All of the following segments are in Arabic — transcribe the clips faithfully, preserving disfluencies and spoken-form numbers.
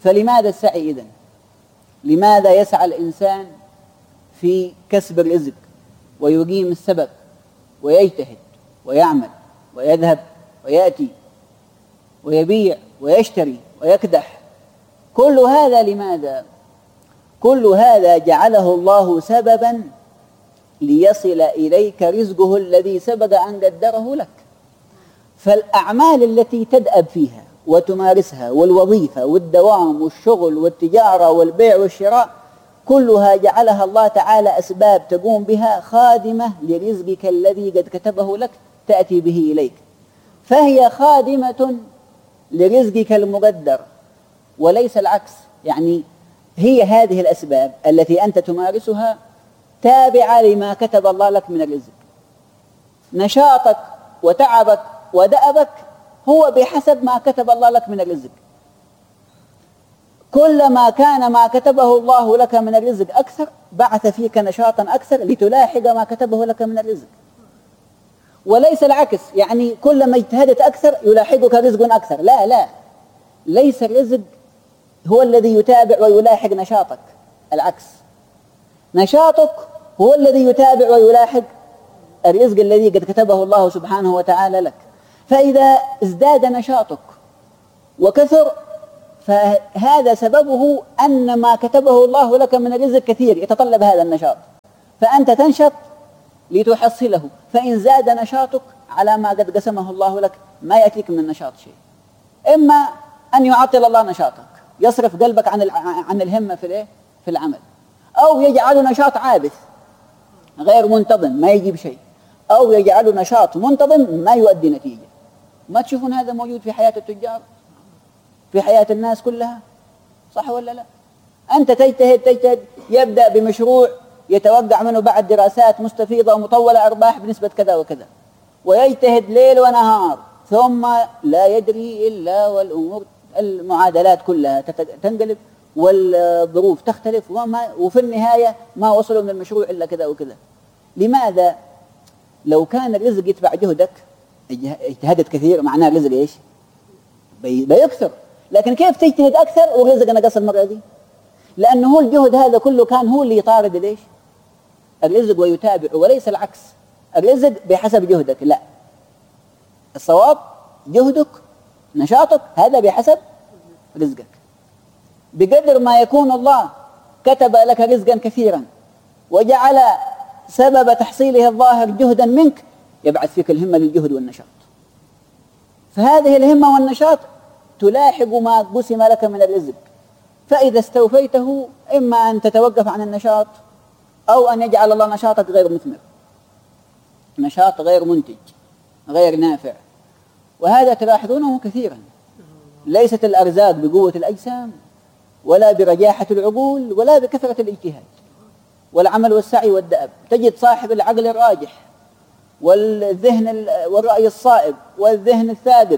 فلماذا السعي إذن؟ لماذا يسعى الإنسان في كسب الرزق ويقيم السبب ويجتهد ويعمل ويذهب ويأتي ويبيع ويشتري ويكدح؟ كل هذا لماذا؟ كل هذا جعله الله سببا ليصل إليك رزقه الذي سبق أن قدره لك. فالأعمال التي تدأب فيها وتمارسها والوظيفة والدوام والشغل والتجارة والبيع والشراء كلها جعلها الله تعالى أسباب تقوم بها خادمة لرزقك الذي قد كتبه لك تأتي به إليك، فهي خادمة لرزقك المقدر وليس العكس. يعني هي هذه الأسباب التي أنت تمارسها تابعة لما كتب الله لك من الرزق. نشاطك وتعبك ودأبك هو بحسب ما كتب الله لك من الرزق. كلما كان ما كتبه الله لك من الرزق أكثر بعث فيك نشاطا أكثر لتلاحق ما كتبه لك من الرزق، وليس العكس. يعني كلما اجتهدت أكثر يلاحقك رزق أكثر. لا لا، ليس الرزق هو الذي يتابع ويلاحق نشاطك، العكس. نشاطك هو الذي يتابع ويلاحق الرزق الذي قد كتبه الله سبحانه وتعالى لك. فإذا ازداد نشاطك وكثر فهذا سببه أن ما كتبه الله لك من الرزق كثير يتطلب هذا النشاط، فأنت تنشط لتحصله. فإن زاد نشاطك على ما قد قسمه الله لك ما يأتيك من النشاط شيء. إما أن يعطل الله نشاطك، يصرف قلبك عن عن الهمة في في العمل، أو يجعل نشاط عابث غير منتظم ما يجيب شيء، أو يجعل نشاط منتظم ما يؤدي نتيجة. ما تشوفون هذا موجود في حياة التجار، في حياة الناس كلها، صح ولا لا؟ أنت تجتهد تجتهد يبدأ بمشروع يتوقع منه بعد دراسات مستفيضة ومطولة أرباح بنسبة كذا وكذا، ويجتهد ليل ونهار، ثم لا يدري إلا والأمور المعادلات كلها تنقلب والظروف تختلف، وما وفي النهاية ما وصلوا من المشروع إلا كذا وكذا. لماذا؟ لو كان الرزق يتبع جهدك، اجتهدت كثير معناه الرزق إيش؟ بيكثر. لكن كيف تجتهد أكثر والرزق نقص المرة دي؟ لأنه هو الجهد هذا كله كان هو اللي يطارد ليش؟ الرزق ويتابع، وليس العكس. الرزق بحسب جهدك، لا، الصواب جهدك نشاطك هذا بحسب رزقك. بقدر ما يكون الله كتب لك رزقا كثيرا وجعل سبب تحصيله الظاهر جهدا منك يبعث فيك الهمة للجهد والنشاط. فهذه الهمة والنشاط تلاحق ما قسم لك من الرزق. فإذا استوفيته إما أن تتوقف عن النشاط أو أن يجعل الله نشاطك غير مثمر، نشاط غير منتج غير نافع. وهذا تلاحظونه كثيرا. ليست الأرزاق بقوة الأجسام ولا برجاحة العقول ولا بكثرة الاجتهاد والعمل والسعي والدأب. تجد صاحب العقل الراجح والذهن والرأي الصائب والذهن الثابت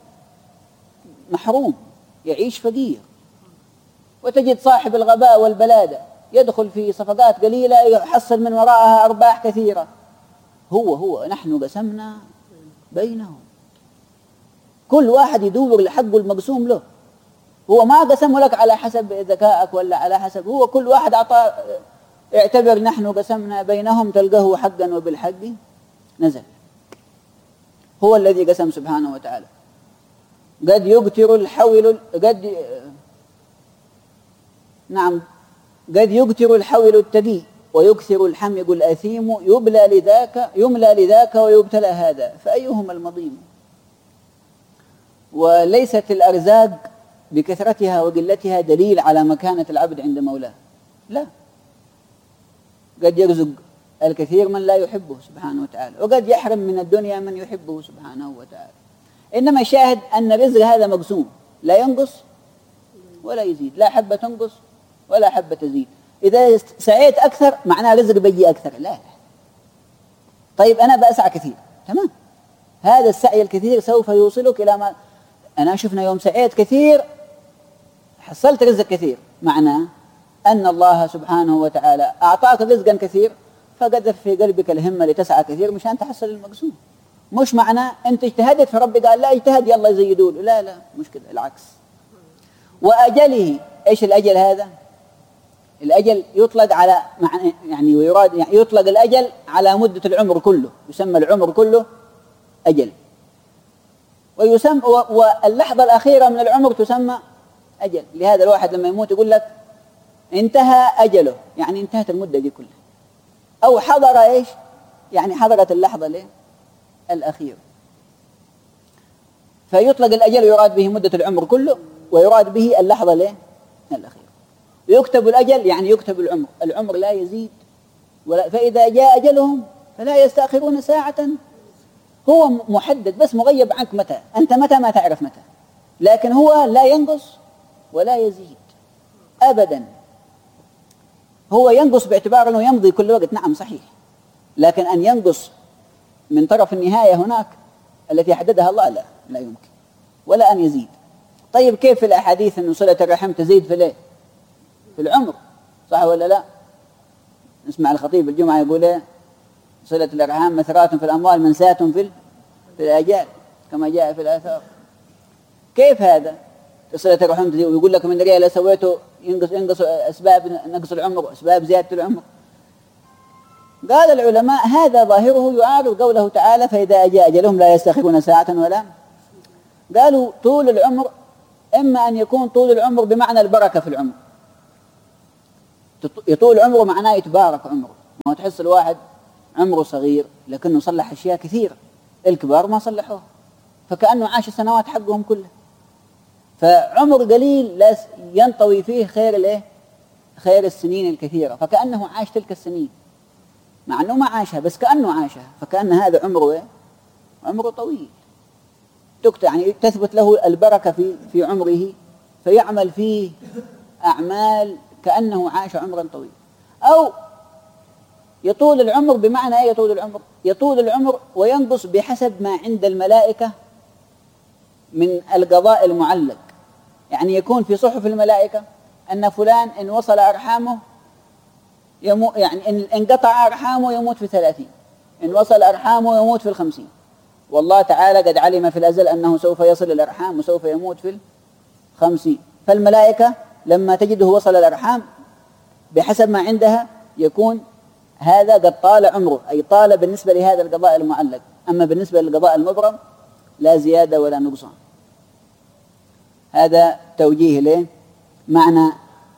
محروم يعيش فقير، وتجد صاحب الغباء والبلادة يدخل في صفقات قليلة يحصل من وراءها أرباح كثيرة. هو هو نحن قسمنا بينهم، كل واحد يدور لحقه المقسوم له. هو ما قسمه لك على حسب ذكائك ولا على حسب، هو كل واحد أعطى. اعتبر نحن قسمنا بينهم تلقاه حقا وبالحق نزل. هو الذي قسم سبحانه وتعالى. قد يقتر الحول قد نعم قد يقتر الحول التقي ويكثر الحمق الأثيم، يبلى لذاك يملى لذاك ويبتلى هذا، فأيهما المضيم؟ وليست الأرزاق بكثرتها وقلتها دليل على مكانة العبد عند مولاه، لا. قد يرزق الكثير من لا يحبه سبحانه وتعالى، وقد يحرم من الدنيا من يحبه سبحانه وتعالى. إنما الشاهد أن الرزق هذا مقسوم، لا ينقص ولا يزيد، لا حبة تنقص ولا حبة تزيد. إذا سعيت أكثر معناه رزق بيجي أكثر، لا لا. طيب أنا بأسعى كثير، تمام، هذا السعي الكثير سوف يوصلك إلى ما أنا شفنا يوم سعيت كثير حصلت رزق كثير، معناه أن الله سبحانه وتعالى أعطاك رزقا كثير فقذف في قلبك الهمة لتسعى كثير مشان تحصل المقسوم. مش معناه أنت اجتهدت فربي قال لا اجتهد يلا يزيدون، لا لا، مش كده، العكس. وأجله. إيش الأجل هذا؟ الأجل يطلق على يعني ويراد يعني يطلق الأجل على مدة العمر كله، يسمى العمر كله أجل. ويسمى واللحظة الأخيرة من العمر تسمى أجل. لهذا الواحد لما يموت يقول لك انتهى أجله، يعني انتهت المدة دي كلها، أو حضر إيش؟ يعني حضرت اللحظة ليه؟ الأخيرة. فيطلق الأجل ويراد به مدة العمر كله، ويراد به اللحظة ليه؟ الأخيرة. ويكتب الأجل يعني يكتب العمر، العمر لا يزيد ولا، فإذا جاء أجلهم فلا يستأخرون ساعة. هو محدد بس مغيب عنك متى، أنت متى ما تعرف متى، لكن هو لا ينقص ولا يزيد أبدا. هو ينقص باعتبار أنه يمضي كل وقت، نعم صحيح، لكن أن ينقص من طرف النهاية هناك التي حددها الله لا لا يمكن، ولا أن يزيد. طيب كيف في الأحاديث أن صلة الرحم تزيد في ليه؟ في العمر، صح ولا لا؟ نسمع الخطيب الجمعة يقول ايه؟ صلة الأرحام مثرات في الأموال منساة في في الآجال كما جاء في الآثار. كيف هذا؟ صلة الرحم تزيد، ويقول لك من ريال سويته ينقص ينقص أسباب نقص العمر وأسباب زيادة العمر. قال العلماء هذا ظاهره يعارض قوله تعالى فإذا جاء أجلهم لا يستأخرون ساعة ولا. قالوا طول العمر إما أن يكون طول العمر بمعنى البركة في العمر، يطول عمره معناه يتبارك عمره. ما تحس الواحد عمره صغير لكنه صلح أشياء كثيرة، الكبار ما صلحوه، فكأنه عاش السنوات حقهم كلها. فعمر قليل لا ينطوي فيه خير الايه؟ خير السنين الكثيرة، فكأنه عاش تلك السنين مع أنه ما عاشها، بس كأنه عاشها، فكأن هذا عمره ايه؟ عمره طويل، يعني تثبت له البركة في في عمره، فيعمل فيه أعمال كأنه عاش عمرا طويلا. أو يطول العمر بمعنى ايه؟ يطول العمر يطول العمر وينقص بحسب ما عند الملائكة من القضاء المعلق. يعني يكون في صحف الملائكة أن فلان إن وصل أرحامه يمو يعني إن انقطع أرحامه يموت في ثلاثين، إن وصل أرحامه يموت في الخمسين. والله تعالى قد علم في الأزل أنه سوف يصل الأرحام وسوف يموت في الخمسين. فالملائكة لما تجده وصل الأرحام بحسب ما عندها يكون هذا قد طال عمره، أي طال بالنسبة لهذا القضاء المعلق. أما بالنسبة للقضاء المبرم لا زيادة ولا نقصان. هذا توجيه له معنى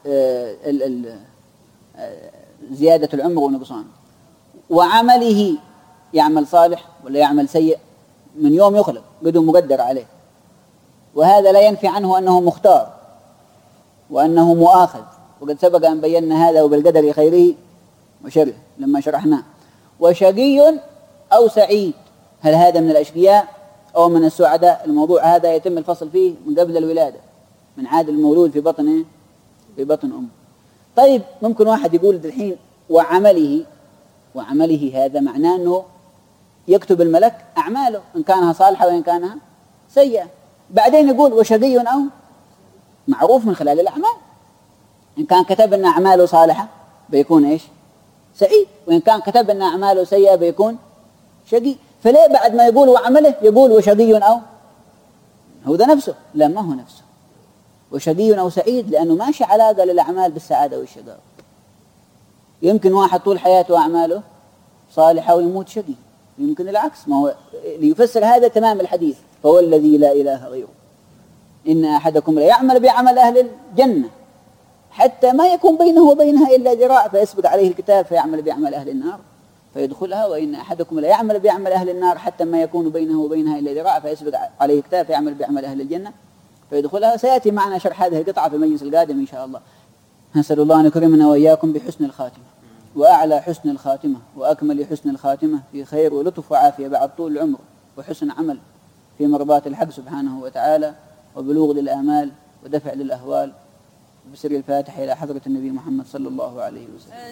زيادة العمر ونقصان. وعمله يعمل صالح ولا يعمل سيء من يوم يخلق قد مقدر عليه، وهذا لا ينفي عنه أنه مختار وأنه مؤاخذ، وقد سبق أن بينا هذا وبالقدر خيره وشره لما شرحناه. وشقي أو سعيد، هل هذا من الأشقياء أو من السعداء؟ الموضوع هذا يتم الفصل فيه من قبل الولادة، من عاد المولود في بطن في بطن أمه. طيب ممكن واحد يقول الحين وعمله، وعمله هذا معناه أنه يكتب الملك أعماله إن كانها صالحة وإن كانها سيئة. بعدين يقول وشقي أو، معروف من خلال الأعمال، إن كان كتب أن أعماله صالحة بيكون إيش؟ سعيد، وإن كان كتب أن أعماله سيئة بيكون شقي. فليه بعد ما يقول وعمله يقول وشقي أو؟ هو ذا نفسه؟ لا، ما هو نفسه. وشقي أو سعيد لأنه ماشي علاقة للأعمال بالسعادة والشقاء. يمكن واحد طول حياته أعماله صالحة ويموت شقي، يمكن العكس. ما هو ليفسر هذا تمام الحديث فهو الذي لا إله غيره إن أحدكم لا يعمل بعمل أهل الجنة حتى ما يكون بينه وبينها إلا ذراع فيسبق عليه الكتاب فيعمل بعمل أهل النار فيدخلها، وإن أحدكم لا يعمل بعمل أهل النار حتى ما يكون بينه وبينها إلا ذراع فيسبق عليه الكتاب فيعمل بعمل أهل الجنة فيدخلها. سيأتي معنا شرح هذه القطعة في المجلس القادم إن شاء الله. نسأل الله أن يكرمنا وإياكم بحسن الخاتمة، وأعلى حسن الخاتمة وأكمل حسن الخاتمة في خير ولطف وعافية بعد طول العمر وحسن عمل في مرضات الحق سبحانه وتعالى وبلوغ للآمال ودفع للأهوال. بسر الفاتحة إلى حضرة النبي محمد صلى الله عليه وسلم.